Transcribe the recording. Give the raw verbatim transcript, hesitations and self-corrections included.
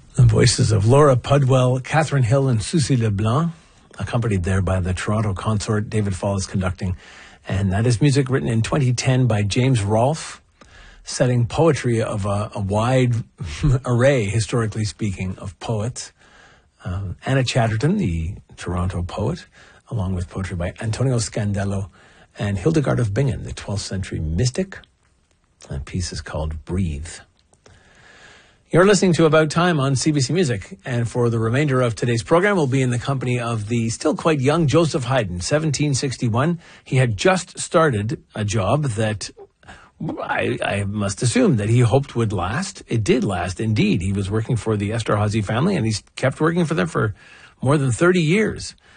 The voices of Laura Pudwell, Catherine Hill, and Susie LeBlanc, accompanied there by the Toronto consort David Fall is conducting. And that is music written in twenty ten by James Rolfe, setting poetry of a, a wide array, historically speaking, of poets. Um, Anna Chatterton, the Toronto poet, along with poetry by Antonio Scandello and Hildegard of Bingen, the twelfth century mystic. That piece is called Breathe. You're listening to About Time on C B C Music, and for the remainder of today's program, we'll be in the company of the still quite young Joseph Haydn, seventeen sixty-one. He had just started a job that I, I must assume that he hoped would last. It did last, indeed. He was working for the Esterhazy family, and he's kept working for them for more than thirty years.